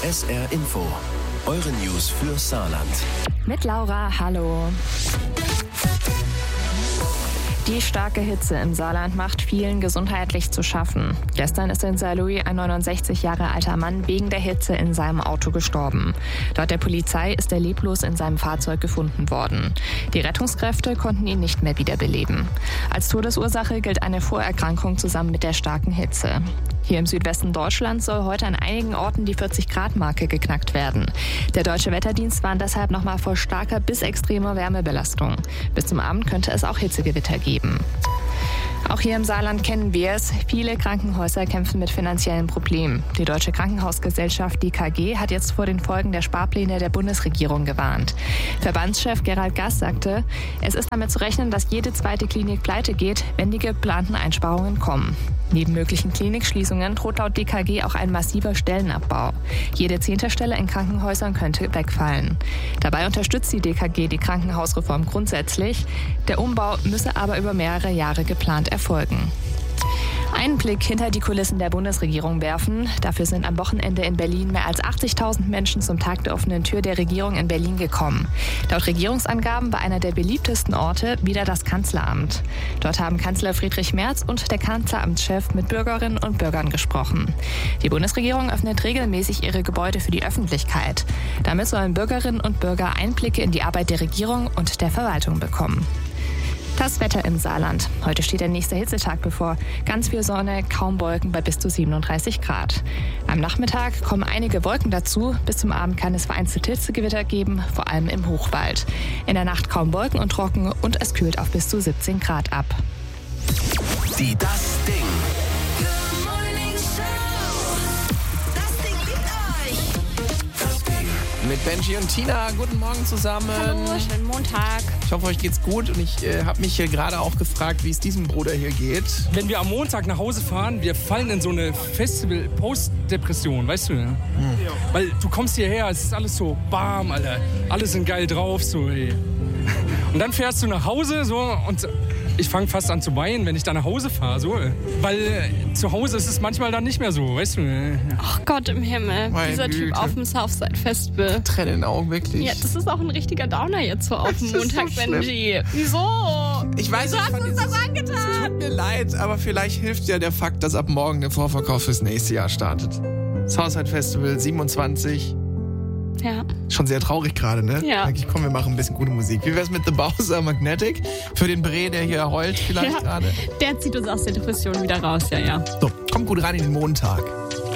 SR Info. Eure News für Saarland. Mit Laura, hallo. Die starke Hitze im Saarland macht vielen gesundheitlich zu schaffen. Gestern ist in Saarlouis ein 69 Jahre alter Mann wegen der Hitze in seinem Auto gestorben. Laut der Polizei ist er leblos in seinem Fahrzeug gefunden worden. Die Rettungskräfte konnten ihn nicht mehr wiederbeleben. Als Todesursache gilt eine Vorerkrankung zusammen mit der starken Hitze. Hier im Südwesten Deutschlands soll heute an einigen Orten die 40-Grad-Marke geknackt werden. Der Deutsche Wetterdienst warnt deshalb nochmal vor starker bis extremer Wärmebelastung. Bis zum Abend könnte es auch Hitzegewitter geben. Auch hier im Saarland kennen wir es. Viele Krankenhäuser kämpfen mit finanziellen Problemen. Die Deutsche Krankenhausgesellschaft DKG hat jetzt vor den Folgen der Sparpläne der Bundesregierung gewarnt. Verbandschef Gerald Gass sagte, es ist damit zu rechnen, dass jede zweite Klinik pleite geht, wenn die geplanten Einsparungen kommen. Neben möglichen Klinikschließungen droht laut DKG auch ein massiver Stellenabbau. Jede 10. Stelle in Krankenhäusern könnte wegfallen. Dabei unterstützt die DKG die Krankenhausreform grundsätzlich. Der Umbau müsse aber über mehrere Jahre geplant erfolgen. Einen Blick hinter die Kulissen der Bundesregierung werfen. Dafür sind am Wochenende in Berlin mehr als 80.000 Menschen zum Tag der offenen Tür der Regierung in Berlin gekommen. Laut Regierungsangaben war einer der beliebtesten Orte wieder das Kanzleramt. Dort haben Kanzler Friedrich Merz und der Kanzleramtschef mit Bürgerinnen und Bürgern gesprochen. Die Bundesregierung öffnet regelmäßig ihre Gebäude für die Öffentlichkeit. Damit sollen Bürgerinnen und Bürger Einblicke in die Arbeit der Regierung und der Verwaltung bekommen. Das Wetter im Saarland. Heute steht der nächste Hitzetag bevor. Ganz viel Sonne, kaum Wolken bei bis zu 37 Grad. Am Nachmittag kommen einige Wolken dazu. Bis zum Abend kann es vereinzelt Hitzegewitter geben, vor allem im Hochwald. In der Nacht kaum Wolken und trocken und es kühlt auf bis zu 17 Grad ab. Das Ding. Mit Benji und Tina. Guten Morgen zusammen. Hallo, schönen Montag. Ich hoffe, euch geht's gut und ich habe mich hier gerade auch gefragt, wie es diesem Bruder hier geht. Wenn wir am Montag nach Hause fahren, wir fallen in so eine Festival-Post-Depression, weißt du, ne? Ja. Weil du kommst hierher, es ist alles so bam, Alter. Alle sind geil drauf, so, ey. Und dann fährst du nach Hause, so, und ich fange fast an zu weinen, wenn ich da nach Hause fahre, so. Weil zu Hause ist es manchmal dann nicht mehr so, weißt du, ne? Ach Gott im Himmel, dieser Typ auf dem Southside Festival. Tränen in den Augen, wirklich. Ja, das ist auch ein richtiger Downer jetzt so auf dem Montag, so Benji. Wieso? Ich weiß, du hast uns das angetan. Es tut mir leid, aber vielleicht hilft ja der Fakt, dass ab morgen der Vorverkauf fürs nächste Jahr startet. Southside Festival 27. Ja. Schon sehr traurig gerade, ne? Ja. Denke ich, komm, wir machen ein bisschen gute Musik. Wie wär's mit The Bowser Magnetic? Für den Bre, der hier heult vielleicht gerade? Der zieht uns aus der Depression wieder raus, ja. So, kommt gut rein in den Montag.